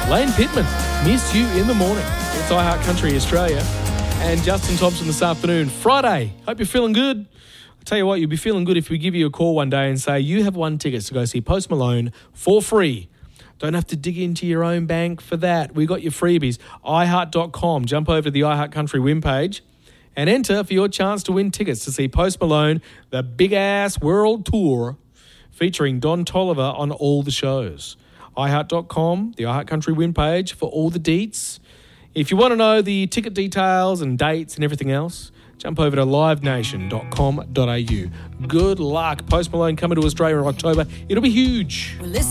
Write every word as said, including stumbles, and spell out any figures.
Lane Pittman, Miss You in the Morning. It's iHeart Country Australia. And Justin Thompson this afternoon. Friday. Hope you're feeling good. I'll tell you what, you'll be feeling good if we give you a call one day and say you have won tickets to go see Post Malone for free. Don't have to dig into your own bank for that. We got your freebies. i heart dot com. Jump over to the iHeart Country win page and enter for your chance to win tickets to see Post Malone, the big-ass world tour, featuring Don Toliver on all the shows. i heart dot com, the iHeart Country win page for all the deets. If you want to know the ticket details and dates and everything else, jump over to live nation dot com dot a u. Good luck. Post Malone coming to Australia in October. It'll be huge.